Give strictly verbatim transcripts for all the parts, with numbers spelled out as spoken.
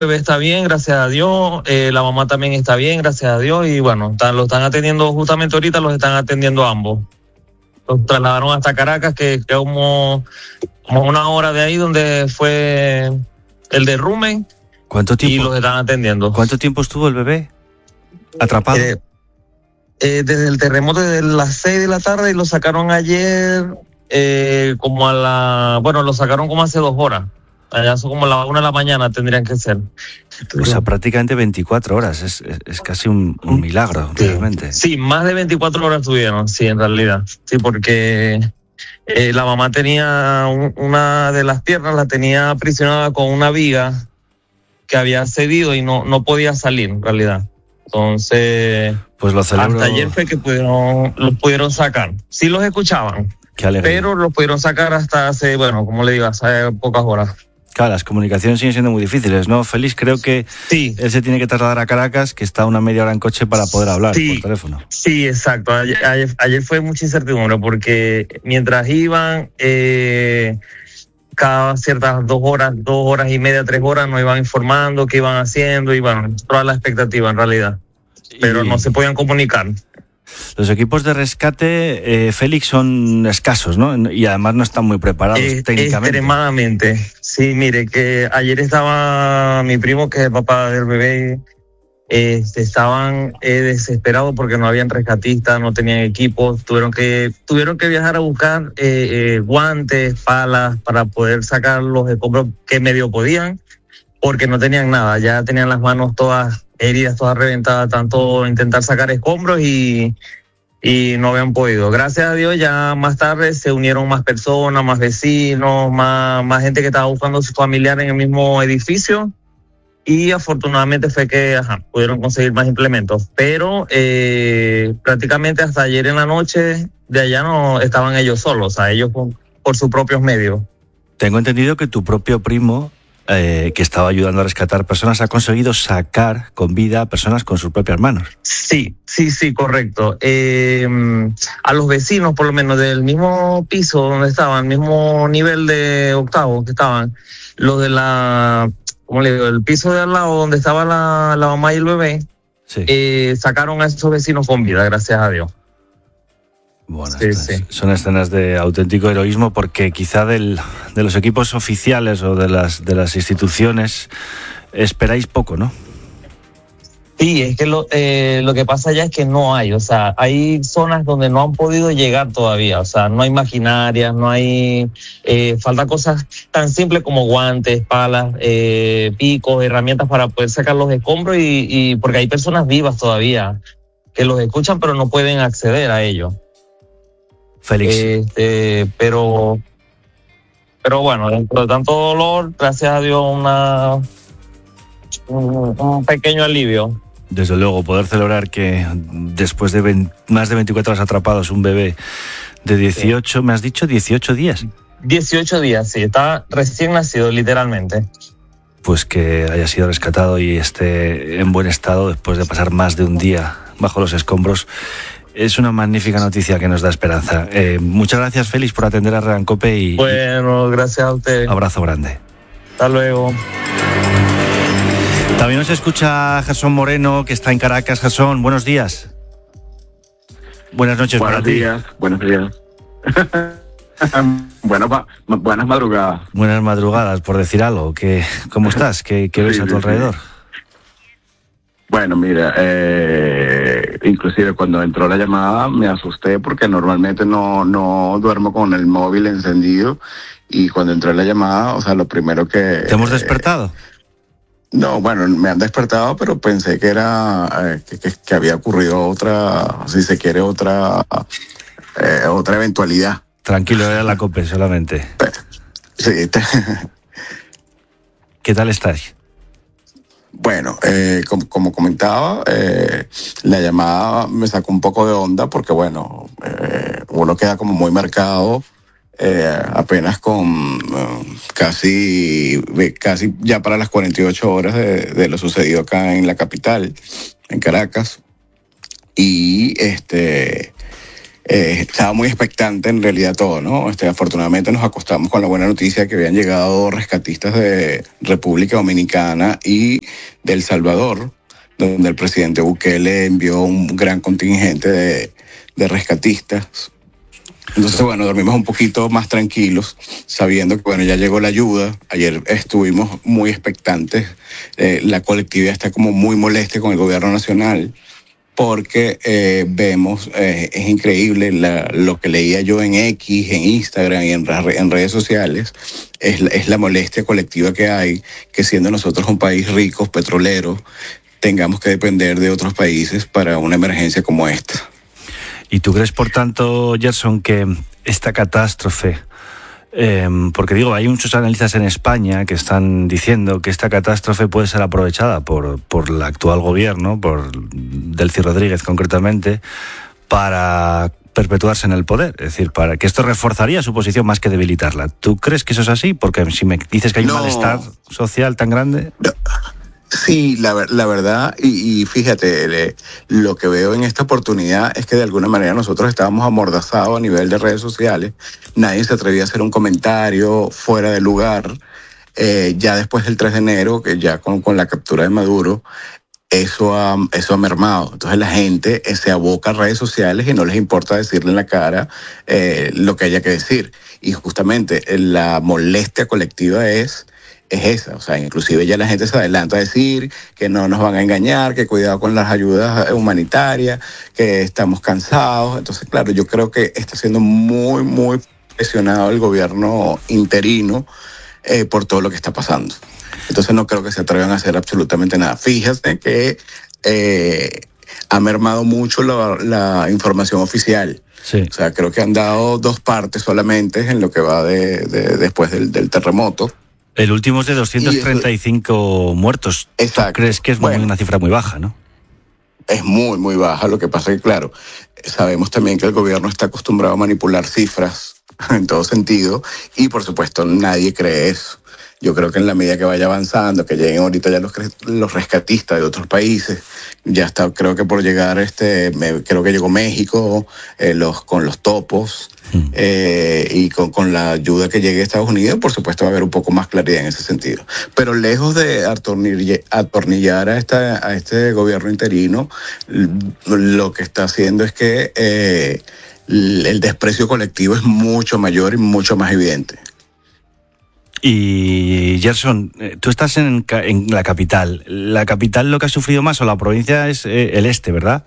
bebé está bien, gracias a Dios, eh, la mamá también está bien, gracias a Dios, y bueno, están, lo están atendiendo, justamente ahorita los están atendiendo ambos. Los trasladaron hasta Caracas, que queda como, como una hora de ahí donde fue el derrumbe. ¿Cuánto tiempo? Y los están atendiendo. ¿Cuánto tiempo estuvo el bebé atrapado? Eh, eh, desde el terremoto, desde las seis de la tarde, y lo sacaron ayer, eh, como a la, bueno, lo sacaron como hace dos horas. Allá son como la una de la mañana tendrían que ser. O sea, prácticamente veinticuatro horas. Es, es, es casi un, un milagro, sí. realmente. Sí, más de veinticuatro horas tuvieron, sí, en realidad. Sí, porque eh, la mamá tenía un, una de las piernas, la tenía aprisionada con una viga que había cedido y no, no podía salir, en realidad. Entonces, pues lo celebro. Hasta ayer fue que pudieron, los pudieron sacar. Sí los escuchaban, pero los pudieron sacar hasta hace, bueno, como le digo, hace pocas horas. Claro, las comunicaciones siguen siendo muy difíciles, ¿no, Félix? Creo que sí. él se tiene que trasladar a Caracas, que está una media hora en coche para poder hablar sí. por teléfono. Sí, exacto. Ayer, ayer, ayer fue mucha incertidumbre porque mientras iban, eh, cada ciertas dos horas, dos horas y media, tres horas, nos iban informando qué iban haciendo y bueno, toda la expectativa en realidad. Pero y... no se podían comunicar. Los equipos de rescate, eh, Félix, son escasos, ¿no? Y además no están muy preparados eh, técnicamente. Extremadamente. Sí, mire, que ayer estaba mi primo, que es el papá del bebé, eh, estaban eh, desesperados porque no habían rescatistas, no tenían equipos, tuvieron que tuvieron que viajar a buscar eh, eh, guantes, palas, para poder sacar los escombros que medio podían, porque no tenían nada, ya tenían las manos todas heridas, todas reventadas, tanto intentar sacar escombros y, y no habían podido. Gracias a Dios ya más tarde se unieron más personas, más vecinos, más, más gente que estaba buscando a su familiar en el mismo edificio y afortunadamente fue que ajá, pudieron conseguir más implementos. Pero eh, prácticamente hasta ayer en la noche de allá no estaban ellos solos, o sea, ellos por, por sus propios medios. Tengo entendido que tu propio primo, Eh, que estaba ayudando a rescatar personas, ha conseguido sacar con vida a personas con sus propias manos. Sí, sí, sí, correcto. Eh, a los vecinos, por lo menos del mismo piso donde estaban, mismo nivel de octavo que estaban, los de la, ¿cómo le digo? El piso de al lado donde estaba la, la mamá y el bebé, sí. eh, sacaron a esos vecinos con vida, gracias a Dios. Bueno, sí, sí. Son escenas de auténtico heroísmo porque quizá del, de los equipos oficiales o de las, de las instituciones esperáis poco, ¿no? Sí, es que lo, eh, lo que pasa ya es que no hay, o sea, hay zonas donde no han podido llegar todavía, o sea, no hay maquinarias, no hay, eh, falta cosas tan simples como guantes, palas, eh, picos, herramientas para poder sacar los escombros y, y porque hay personas vivas todavía que los escuchan pero no pueden acceder a ellos. Félix. Este, pero, pero bueno, dentro de tanto dolor, gracias a Dios, una, un, un pequeño alivio. Desde luego, poder celebrar que después de veinte, más de veinticuatro horas atrapados, un bebé de dieciocho, sí. ¿Me has dicho dieciocho días? dieciocho días, sí, está recién nacido, literalmente. Pues que haya sido rescatado y esté en buen estado después de pasar más de un día bajo los escombros. Es una magnífica noticia que nos da esperanza. Eh, muchas gracias, Félix, por atender a Redan Cope y... Bueno, gracias a usted. Abrazo grande. Hasta luego. También nos escucha Jasón Moreno, que está en Caracas. Jasón, buenos días. Buenas noches buenos para días, ti. Buenos días, buenas días. Buenas madrugadas. Buenas madrugadas, por decir algo. ¿Qué, ¿Cómo estás? ¿Qué, qué ves sí, a tu sí, alrededor? Sí. Bueno, mira, eh, inclusive cuando entró la llamada me asusté porque normalmente no, no duermo con el móvil encendido y cuando entró la llamada, o sea, lo primero que... ¿Te hemos despertado? Eh, no, bueno, me han despertado, pero pensé que era, eh, que, que, que había ocurrido otra, si se quiere, otra, eh, otra eventualidad. Tranquilo, era la COPE solamente. Sí. ¿Qué tal estás? Bueno, eh, como, como comentaba, eh, la llamada me sacó un poco de onda porque, bueno, eh, uno queda como muy marcado eh, apenas con uh, casi, casi ya para las cuarenta y ocho horas de, de lo sucedido acá en la capital, en Caracas. Y este eh, estaba muy expectante en realidad todo, ¿no? Este, afortunadamente nos acostamos con la buena noticia que habían llegado rescatistas de República Dominicana y de El Salvador, donde el presidente Bukele envió un gran contingente de, de rescatistas. Entonces, bueno, dormimos un poquito más tranquilos, sabiendo que, bueno, ya llegó la ayuda. Ayer estuvimos muy expectantes. Eh, la colectividad está como muy molesta con el gobierno nacional porque eh, vemos, eh, es increíble la, lo que leía yo en X, en Instagram y en, en redes sociales, es, es la molestia colectiva que hay, que siendo nosotros un país rico, petrolero, tengamos que depender de otros países para una emergencia como esta. ¿Y tú crees, por tanto, Gerson, que esta catástrofe, eh, porque digo, hay muchos analistas en España que están diciendo que esta catástrofe puede ser aprovechada por, por el actual gobierno, por Delcy Rodríguez concretamente, para perpetuarse en el poder? Es decir, para que esto reforzaría su posición más que debilitarla. ¿Tú crees que eso es así? Porque si me dices que hay no. un malestar social tan grande... No. Sí, la, la verdad, y, y fíjate, le, lo que veo en esta oportunidad es que de alguna manera nosotros estábamos amordazados a nivel de redes sociales, nadie se atrevía a hacer un comentario fuera de lugar, eh, ya después del tres de enero, que ya con, con la captura de Maduro, eso ha, eso ha mermado. Entonces la gente se aboca a redes sociales y no les importa decirle en la cara eh, lo que haya que decir. Y justamente la molestia colectiva es... es esa, o sea, inclusive ya la gente se adelanta a decir que no nos van a engañar, que cuidado con las ayudas humanitarias, que estamos cansados. Entonces, claro, yo creo que está siendo muy, muy presionado el gobierno interino eh, por todo lo que está pasando. Entonces no creo que se atrevan a hacer absolutamente nada. Fíjate que eh, ha mermado mucho la, la información oficial. Sí. O sea, creo que han dado dos partes solamente en lo que va de, de después del, del terremoto. El último es de doscientos treinta y cinco muertos. Exacto. ¿Tú crees que es bueno, muy, una cifra muy baja, no? Es muy, muy baja. Lo que pasa es que, claro, sabemos también que el gobierno está acostumbrado a manipular cifras en todo sentido y, por supuesto, nadie cree eso. Yo creo que en la medida que vaya avanzando, que lleguen ahorita ya los, los rescatistas de otros países, ya está, creo que por llegar, este, me, creo que llegó México eh, los, con los topos, mm. eh, y con, con la ayuda que llegue a Estados Unidos, por supuesto va a haber un poco más claridad en ese sentido. Pero lejos de atornillar, atornillar a, esta, a este gobierno interino, lo que está haciendo es que eh, el desprecio colectivo es mucho mayor y mucho más evidente. Y Gerson, tú estás en, en la capital. ¿La capital lo que ha sufrido más o la provincia es eh, el este, verdad?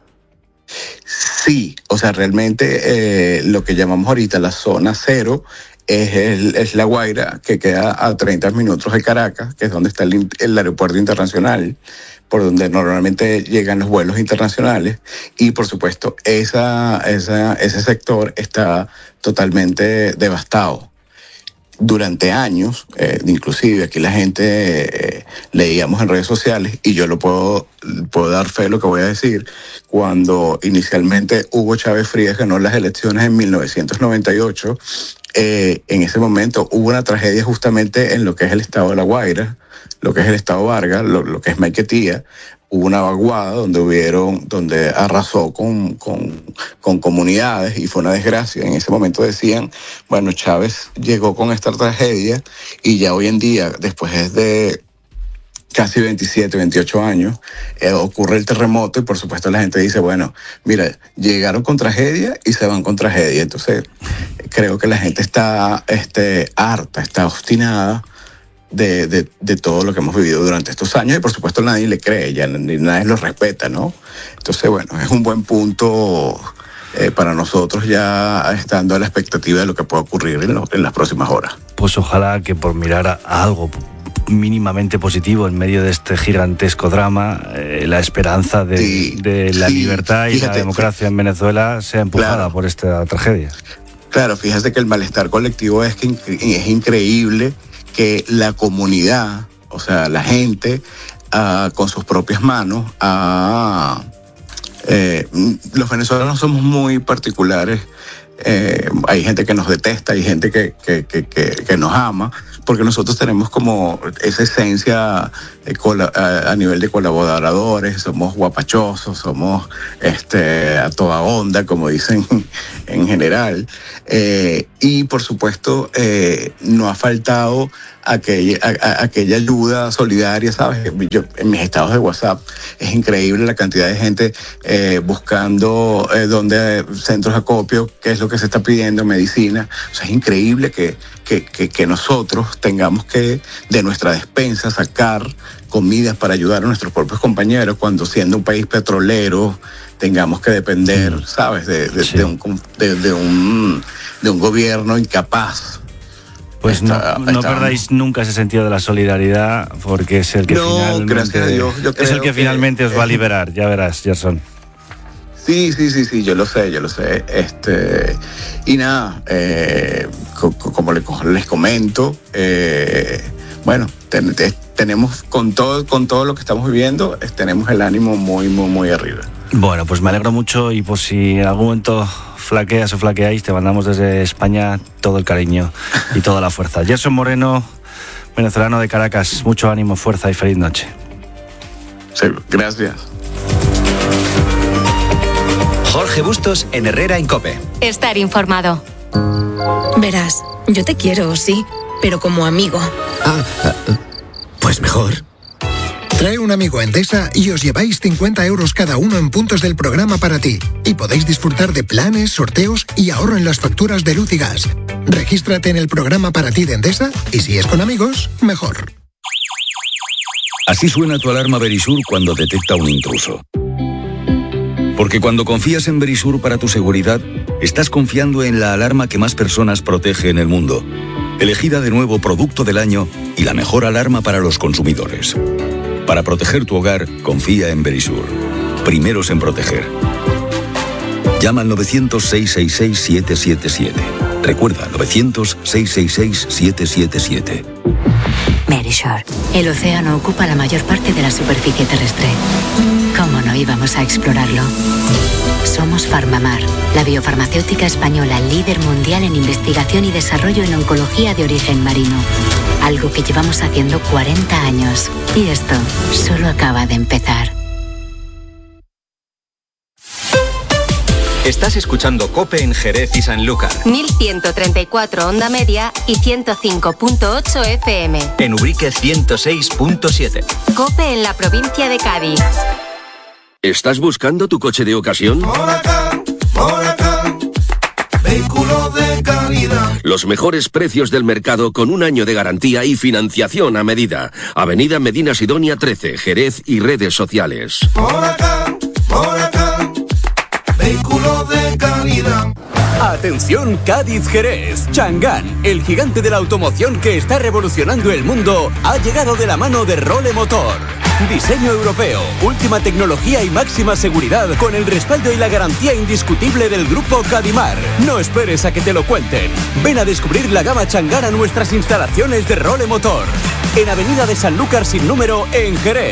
Sí, o sea, realmente eh, lo que llamamos ahorita la zona cero es, el, es La Guaira, que queda a treinta minutos de Caracas, que es donde está el, el aeropuerto internacional, por donde normalmente llegan los vuelos internacionales, y por supuesto esa, esa, ese sector está totalmente devastado. Durante años, eh, inclusive aquí la gente eh, leíamos en redes sociales, y yo lo puedo, puedo dar fe de lo que voy a decir, cuando inicialmente Hugo Chávez Frías ganó las elecciones en mil novecientos noventa y ocho, eh, en ese momento hubo una tragedia justamente en lo que es el estado de La Guaira, lo que es el estado Vargas, lo, lo que es Maiquetía. Hubo una vaguada donde hubieron, donde arrasó con, con, con comunidades y fue una desgracia. En ese momento decían, bueno, Chávez llegó con esta tragedia y ya hoy en día, después de casi veintisiete, veintiocho años, eh, ocurre el terremoto y por supuesto la gente dice, bueno, mira, llegaron con tragedia y se van con tragedia. Entonces, creo que la gente está este, harta, está obstinada De, de, de todo lo que hemos vivido durante estos años y por supuesto nadie le cree, ya nadie lo respeta, ¿no? Entonces, bueno, es un buen punto eh, para nosotros ya estando a la expectativa de lo que pueda ocurrir en, lo, en las próximas horas. Pues ojalá que por mirar a, a algo mínimamente positivo en medio de este gigantesco drama, eh, la esperanza de, sí, de la sí, libertad y fíjate, la democracia en Venezuela sea empujada claro, por esta tragedia. Claro, fíjate que el malestar colectivo es, que es increíble que la comunidad, o sea, la gente, uh, con sus propias manos, uh, eh, los venezolanos somos muy particulares, eh, hay gente que nos detesta, hay gente que, que, que, que, que nos ama, porque nosotros tenemos como esa esencia eh, cola, a, a nivel de colaboradores, somos guapachosos, somos este, a toda onda, como dicen en general, eh, y por supuesto eh, no ha faltado aquella, a, a, aquella ayuda solidaria, ¿sabes? Yo, en mis estados de WhatsApp es increíble la cantidad de gente eh, buscando eh, dónde centros de acopio, qué es lo que se está pidiendo, medicina. O sea, es increíble que, que, que, que nosotros tengamos que de nuestra despensa sacar comidas para ayudar a nuestros propios compañeros cuando, siendo un país petrolero, tengamos que depender, sí. ¿sabes? De, de, sí. de, un, de, de, un, de un gobierno incapaz. Pues Está, no, no perdáis nunca ese sentido de la solidaridad, porque es el que no, finalmente, gracias a Dios, yo es el que, que finalmente os va a liberar, ya verás, Gerson. Sí, sí, sí, sí, yo lo sé, yo lo sé. Este, y nada, eh, co- como les, les comento, eh, bueno, ten, ten, tenemos con todo, con todo lo que estamos viviendo, tenemos el ánimo muy, muy, muy arriba. Bueno, pues me alegro mucho, y pues si en algún momento flaqueas o flaqueáis, te mandamos desde España todo el cariño y toda la fuerza. Gerson Moreno, venezolano de Caracas, mucho ánimo, fuerza y feliz noche. Sí, gracias. Jorge Bustos en Herrera en COPE. Estar informado. Verás, yo te quiero, sí, pero como amigo. Ah, pues mejor. Trae un amigo a Endesa y os lleváis cincuenta euros cada uno en puntos del programa para ti. Y podéis disfrutar de planes, sorteos y ahorro en las facturas de luz y gas. Regístrate en el programa para ti de Endesa y si es con amigos, mejor. Así suena tu alarma Verisur cuando detecta un intruso. Porque cuando confías en Verisur para tu seguridad, estás confiando en la alarma que más personas protege en el mundo. Elegida de nuevo Producto del Año y la mejor alarma para los consumidores. Para proteger tu hogar, confía en Verisur. Primeros en proteger. Llama al novecientos, seiscientos sesenta y seis, siete siete siete. Recuerda, novecientos, seiscientos sesenta y seis, siete siete siete. Verisur. El océano ocupa la mayor parte de la superficie terrestre. ¿Cómo no íbamos a explorarlo? Somos Farmamar, la biofarmacéutica española líder mundial en investigación y desarrollo en oncología de origen marino. Algo que llevamos haciendo cuarenta años. Y esto solo acaba de empezar. Estás escuchando COPE en Jerez y Sanlúcar. mil ciento treinta y cuatro onda media y ciento cinco punto ocho F M. En Ubrique ciento seis punto siete. COPE en la provincia de Cádiz. ¿Estás buscando tu coche de ocasión? Huracán, Huracán, vehículo de calidad. Los mejores precios del mercado con un año de garantía y financiación a medida. Avenida Medina Sidonia trece, Jerez y redes sociales. Huracán, Huracán, vehículo de calidad. Atención Cádiz-Jerez. Chang'an, el gigante de la automoción que está revolucionando el mundo, ha llegado de la mano de Role Motor. Diseño europeo, última tecnología y máxima seguridad con el respaldo y la garantía indiscutible del grupo Cadimar. No esperes a que te lo cuenten. Ven a descubrir la gama Chang'an a nuestras instalaciones de Role Motor. En Avenida de Sanlúcar sin número en Jerez.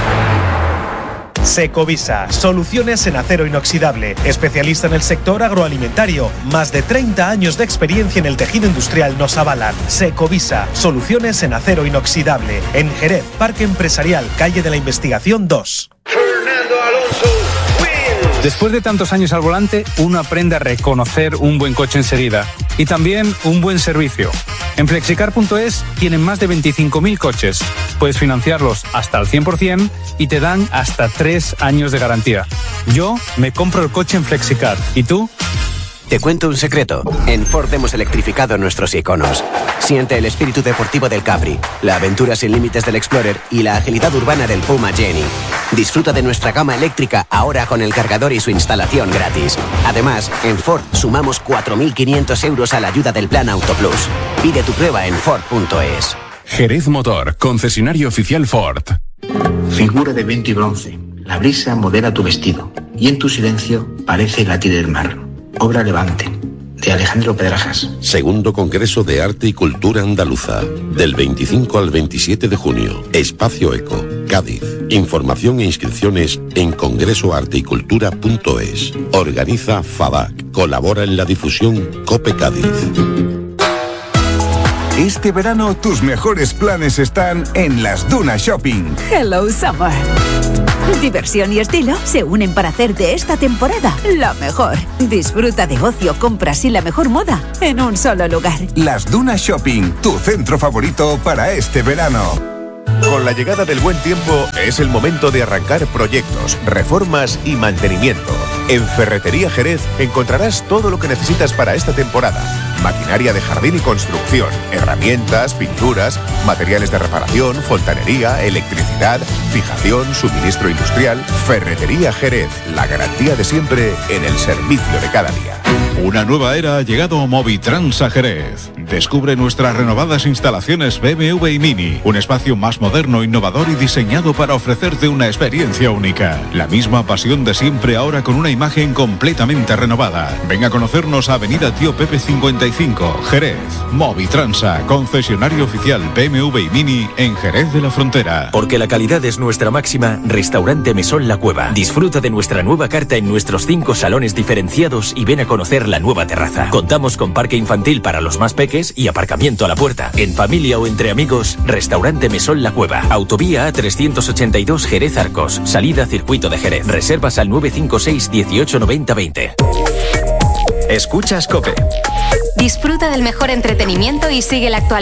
Secovisa, soluciones en acero inoxidable, especialista en el sector agroalimentario. Más de treinta años de experiencia en el tejido industrial nos avalan. Secovisa, soluciones en acero inoxidable. En Jerez, Parque Empresarial, Calle de la Investigación dos. Fernando Alonso. Después de tantos años al volante, uno aprende a reconocer un buen coche enseguida y también un buen servicio. En flexicar punto es tienen más de veinticinco mil coches. Puedes financiarlos hasta al cien por ciento y te dan hasta tres años de garantía. Yo me compro el coche en Flexicar. ¿Y tú? Te cuento un secreto. En Ford hemos electrificado nuestros iconos. Siente el espíritu deportivo del Capri, la aventura sin límites del Explorer y la agilidad urbana del Puma Jenny. Disfruta de nuestra gama eléctrica ahora con el cargador y su instalación gratis. Además, en Ford sumamos cuatro mil quinientos euros a la ayuda del Plan Auto Plus. Pide tu prueba en Ford punto es. Jerez Motor, concesionario oficial Ford. Figura de viento y bronce. La brisa modela tu vestido y en tu silencio parece latir el mar. Obra Levante, de Alejandro Pedrajas. Segundo Congreso de Arte y Cultura Andaluza, del veinticinco al veintisiete de junio. Espacio Eco, Cádiz. Información e inscripciones en congreso arte y cultura punto es. Organiza FADAC. Colabora en la difusión COPE Cádiz. Este verano tus mejores planes están en Las Dunas Shopping. Hello Summer. Diversión y estilo se unen para hacer de esta temporada la mejor. Disfruta de ocio, compras y la mejor moda en un solo lugar. Las Dunas Shopping, tu centro favorito para este verano. Con la llegada del buen tiempo es el momento de arrancar proyectos, reformas y mantenimiento. En Ferretería Jerez encontrarás todo lo que necesitas para esta temporada. Maquinaria de jardín y construcción, herramientas, pinturas, materiales de reparación, fontanería, electricidad, fijación, suministro industrial. Ferretería Jerez, la garantía de siempre en el servicio de cada día. Una nueva era ha llegado a Movitrans a Jerez. Descubre nuestras renovadas instalaciones B M W y Mini, un espacio más moderno, innovador y diseñado para ofrecerte una experiencia única. La misma pasión de siempre, ahora con una imagen completamente renovada. Ven a conocernos a Avenida Tío Pepe cincuenta y cinco, Jerez. Movitransa, concesionario oficial B M W y Mini en Jerez de la Frontera. Porque la calidad es nuestra máxima, Restaurante Mesón La Cueva. Disfruta de nuestra nueva carta en nuestros cinco salones diferenciados y ven a conocer la nueva terraza. Contamos con parque infantil para los más peques y aparcamiento a la puerta. En familia o entre amigos, Restaurante Mesón La Cueva. Autovía A trescientos ochenta y dos Jerez Arcos. Salida Circuito de Jerez. Reservas al nueve cinco seis dieciocho noventa veinte. Escuchas COPE. Disfruta del mejor entretenimiento y sigue la actualidad.